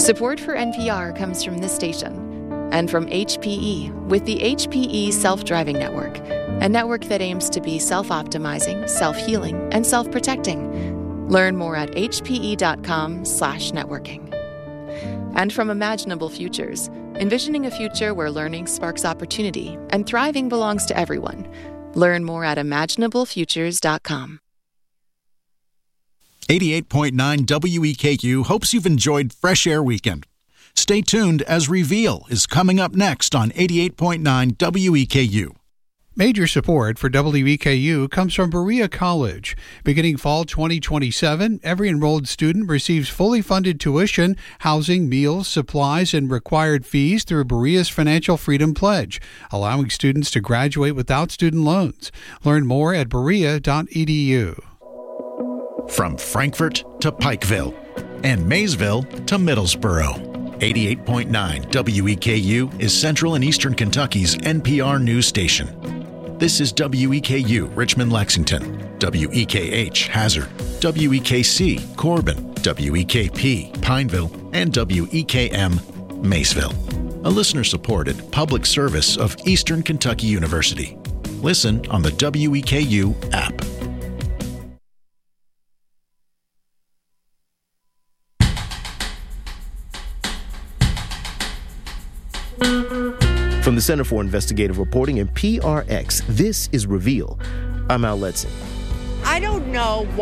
Support for NPR comes from this station and from HPE with the HPE Self-Driving Network, a network that aims to be self-optimizing, self-healing, and self-protecting. Learn more at hpe.com/networking. And from Imaginable Futures, envisioning a future where learning sparks opportunity and thriving belongs to everyone. Learn more at imaginablefutures.com. 88.9 WEKU hopes you've enjoyed Fresh Air Weekend. Stay tuned as Reveal is coming up next on 88.9 WEKU. Major support for WEKU comes from Berea College. Beginning fall 2027, every enrolled student receives fully funded tuition, housing, meals, supplies, and required fees through Berea's Financial Freedom Pledge, allowing students to graduate without student loans. Learn more at berea.edu. From Frankfort to Pikeville and Maysville to Middlesboro, 88.9 WEKU is Central and Eastern Kentucky's NPR news station. This is WEKU Richmond-Lexington, WEKH Hazard, WEKC Corbin, WEKP Pineville, and WEKM Maysville. A listener-supported public service of Eastern Kentucky University. Listen on the WEKU app. From the Center for Investigative Reporting and PRX, this is Reveal. I'm Al Letson. I don't know why.